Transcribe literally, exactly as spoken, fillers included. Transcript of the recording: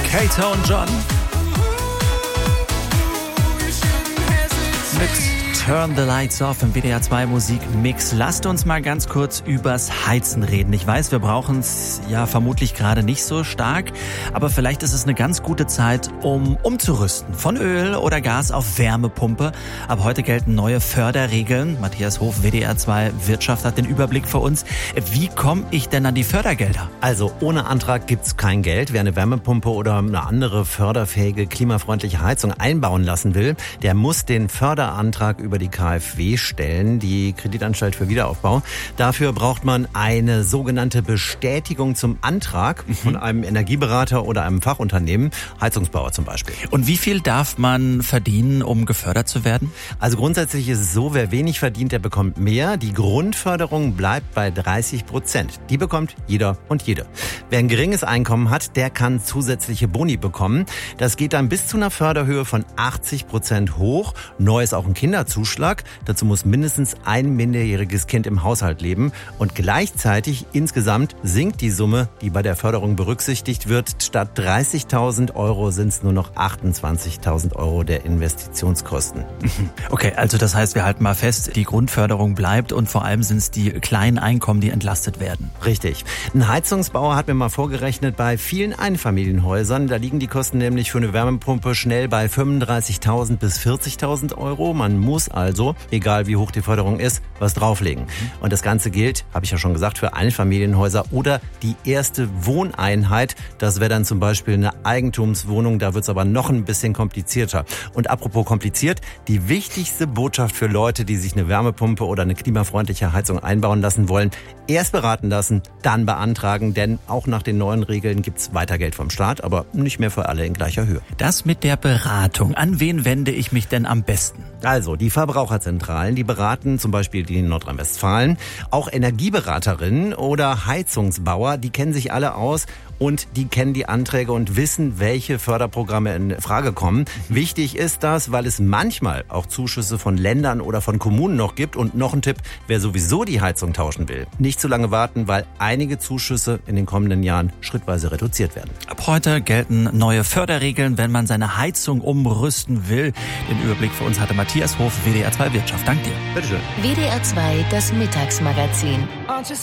Kato und John. Mit Turn the Lights Off im W D R zwei Musikmix. Lasst uns mal ganz kurz übers Heizen reden. Ich weiß, wir brauchen es ja vermutlich gerade nicht so stark, aber vielleicht ist es eine ganz gute Zeit, um umzurüsten. Von Öl oder Gas auf Wärmepumpe. Ab heute gelten neue Förderregeln. Matthias Hof, W D R zwei Wirtschaft, hat den Überblick für uns. Wie komme ich denn an die Fördergelder? Also ohne Antrag gibt's kein Geld. Wer eine Wärmepumpe oder eine andere förderfähige, klimafreundliche Heizung einbauen lassen will, der muss den Förderantrag über die K f W stellen, die Kreditanstalt für Wiederaufbau. Dafür braucht man eine sogenannte Bestätigung zum Antrag mhm. von einem Energieberater oder einem Fachunternehmen, Heizungsbauer zum Beispiel. Und wie viel darf man verdienen, um gefördert zu werden? Also grundsätzlich ist es so, wer wenig verdient, der bekommt mehr. Die Grundförderung bleibt bei dreißig Prozent. Die bekommt jeder und jede. Wer ein geringes Einkommen hat, der kann zusätzliche Boni bekommen. Das geht dann bis zu einer Förderhöhe von achtzig Prozent hoch. Neu ist auch ein Kinderzuschlag. Dazu muss mindestens ein minderjähriges Kind im Haushalt leben. Und gleichzeitig insgesamt sinkt die Summe, die bei der Förderung berücksichtigt wird. Statt dreißigtausend Euro sind es nur noch achtundzwanzigtausend Euro der Investitionskosten. Okay, also das heißt, wir halten mal fest, die Grundförderung bleibt und vor allem sind es die kleinen Einkommen, die entlastet werden. Richtig. Ein Heizungsbauer hat mir mal vorgerechnet, bei vielen Einfamilienhäusern, da liegen die Kosten nämlich für eine Wärmepumpe schnell bei fünfunddreißigtausend bis vierzigtausend Euro. Man muss also, egal wie hoch die Förderung ist, was drauflegen. Und das Ganze gilt, habe ich ja schon gesagt, für Einfamilienhäuser oder die erste Wohneinheit. Das wäre dann zum Beispiel eine Eigentumswohnung, da wird es aber noch ein bisschen komplizierter. Und apropos kompliziert, die wichtigste Botschaft für Leute, die sich eine Wärmepumpe oder eine klimafreundliche Heizung einbauen lassen wollen: erst beraten lassen, dann beantragen, denn auch nach den neuen Regeln gibt's weiter Geld vom Staat, aber nicht mehr für alle in gleicher Höhe. Das mit der Beratung, an wen wende ich mich denn am besten? Also, die Verbraucherzentralen, die beraten, zum Beispiel die in Nordrhein-Westfalen. Auch Energieberaterinnen oder Heizungsbauer, die kennen sich alle aus und die kennen die Anträge und wissen, welche Förderprogramme in Frage kommen. Wichtig ist das, weil es manchmal auch Zuschüsse von Ländern oder von Kommunen noch gibt. Und noch ein Tipp, wer sowieso die Heizung tauschen will, nicht zu lange warten, weil einige Zuschüsse in den kommenden Jahren schrittweise reduziert werden. Ab heute gelten neue Förderregeln, wenn man seine Heizung umrüsten will. Den Überblick für uns hatte Matthias Hof, W D R zwei Wirtschaft. Dank dir. Bitteschön. W D R zwei, das Mittagsmagazin.